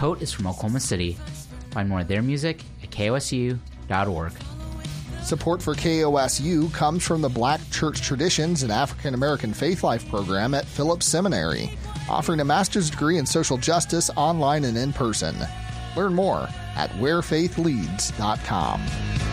Coat is from Oklahoma City. Find more of their music at kosu.org. Support for KOSU comes from the Black Church Traditions and African American Faith Life program at Phillips Seminary, offering a master's degree in social justice online and in person. Learn more at wherefaithleads.com.